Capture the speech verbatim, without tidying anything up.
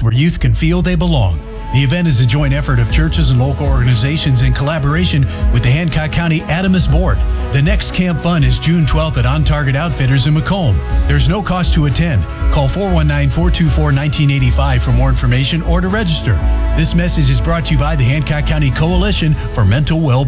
where youth can feel they belong. The event is a joint effort of churches and local organizations in collaboration with the Hancock County Adamus Board. The next Camp Fun is June twelfth at On Target Outfitters in Macomb. There's no cost to attend. Call four one nine, four two four, one nine eight five for more information or to register. This message is brought to you by the Hancock County Coalition for Mental Well-Being.